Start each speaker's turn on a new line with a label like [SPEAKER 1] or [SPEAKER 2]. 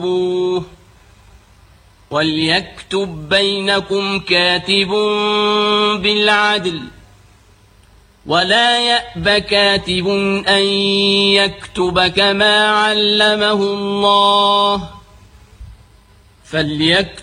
[SPEAKER 1] وليكتب بينكم كاتب بالعدل ولا يأب كاتب أن يكتب كما علمه الله فليكتب